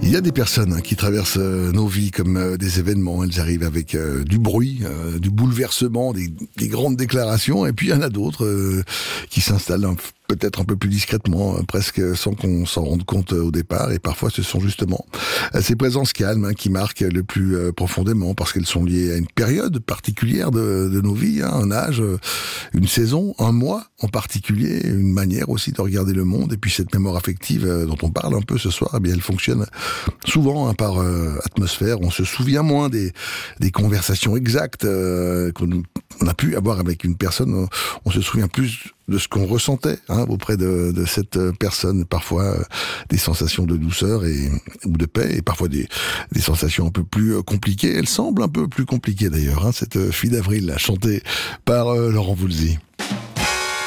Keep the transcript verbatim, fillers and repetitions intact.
Il y a des personnes hein, qui traversent euh, nos vies comme euh, des événements. Elles arrivent avec euh, du bruit, euh, du bouleversement, des, des grandes déclarations. Et puis il y en a d'autres euh, qui s'installent un, peut-être un peu plus discrètement, hein, presque sans qu'on s'en rende compte euh, au départ. Et parfois ce sont justement euh, ces présences calmes hein, qui marquent le plus euh, profondément parce qu'elles sont liées à une période particulière de, de nos vies, hein, un âge, euh, une saison, un mois en particulier, une manière aussi de regarder le monde. Et puis cette mémoire affective euh, dont on parle un peu ce soir, eh bien elle fonctionne souvent hein, par euh, atmosphère. On se souvient moins des, des conversations exactes euh, qu'on on a pu avoir avec une personne. On, on se souvient plus de ce qu'on ressentait hein, auprès de, de cette personne. Parfois euh, des sensations de douceur et, ou de paix, et parfois des, des sensations un peu plus euh, compliquées. Elle semble un peu plus compliquée d'ailleurs, hein, cette fille d'avril, chantée par euh, Laurent Voulzy.